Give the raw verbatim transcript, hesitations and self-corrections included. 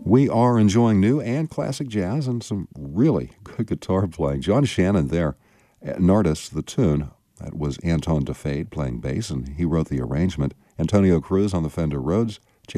We are enjoying new and classic jazz and some really good guitar playing. John Shannon there at Nardis, the tune. That was Anton DeFade playing bass, and he wrote the arrangement. Antonio Cruz on the Fender Rhodes,